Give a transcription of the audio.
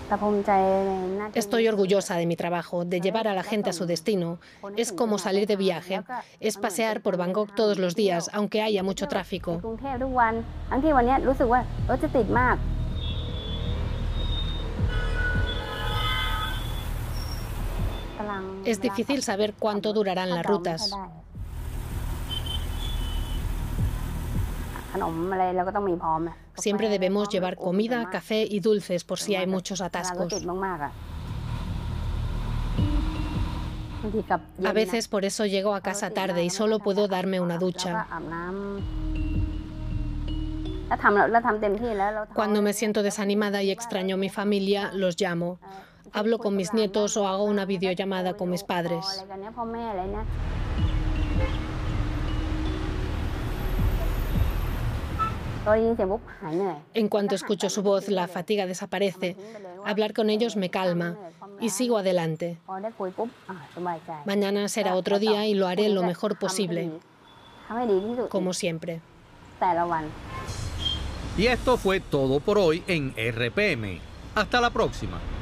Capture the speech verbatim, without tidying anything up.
Estoy orgullosa de mi trabajo, de llevar a la gente a su destino. Es como salir de viaje, es pasear por Bangkok todos los días, aunque haya mucho tráfico. Es difícil saber cuánto durarán las rutas. Siempre debemos llevar comida, café y dulces por si hay muchos atascos. A veces por eso llego a casa tarde y solo puedo darme una ducha. Cuando me siento desanimada y extraño a mi familia, los llamo. Hablo con mis nietos o hago una videollamada con mis padres. En cuanto escucho su voz, la fatiga desaparece. Hablar con ellos me calma y sigo adelante. Mañana será otro día y lo haré lo mejor posible, como siempre. Y esto fue todo por hoy en R P M. Hasta la próxima.